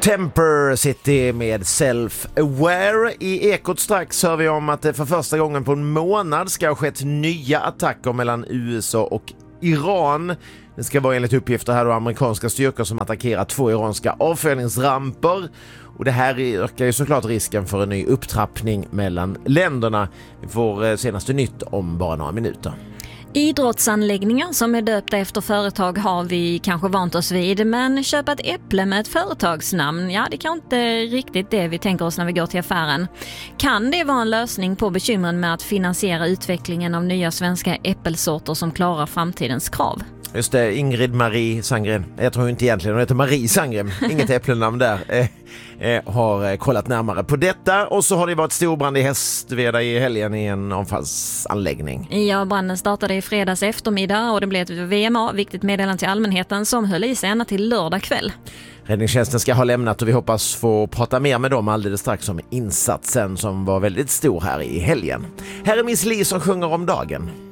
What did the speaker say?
Temper City med Self-Aware. I Ekot strax hör vi om att det för första gången på en månad ska ha skett nya attacker mellan USA och Iran. Det ska vara enligt uppgifter här då amerikanska styrkor som attackerar 2 iranska avfyrningsramper. Och det här ökar ju såklart risken för en ny upptrappning mellan länderna. Vi får senaste nytt om bara några minuter. Idrottsanläggningar som är döpta efter företag har vi kanske vant oss vid, men köpa ett äpple med ett företagsnamn, ja det kan inte riktigt det vi tänker oss när vi går till affären. Kan det vara en lösning på bekymren med att finansiera utvecklingen av nya svenska äppelsorter som klarar framtidens krav? Just det, Ingrid Marie Sandgren. Jag tror inte egentligen hon heter Marie Sandgren. Inget äppelnamn där. Har kollat närmare på detta. Och så har det varit storbrand i Hästveda i helgen i en avfallsanläggning. Ja, branden startade i fredags eftermiddag och det blev ett VMA, viktigt meddelande till allmänheten, som höll i sig ända till lördag kväll. Räddningstjänsten ska ha lämnat och vi hoppas få prata mer med dem alldeles strax om insatsen som var väldigt stor här i helgen. Här är Miss Li som sjunger om dagen.